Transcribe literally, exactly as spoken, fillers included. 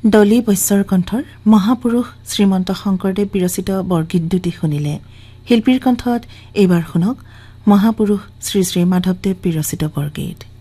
ডলি বৈশ্যৰ কণ্ঠৰ মহাপুৰুষ শ্ৰীমন্ত শংকৰদেৱ বিৰচিত বৰগীত দুটি শুনিলে। শিল্পীৰ কণ্ঠত এইবাৰ শুনক মহাপুৰুষ শ্ৰী শ্ৰী মাধৱদেৱ বিৰচিত বৰগীত।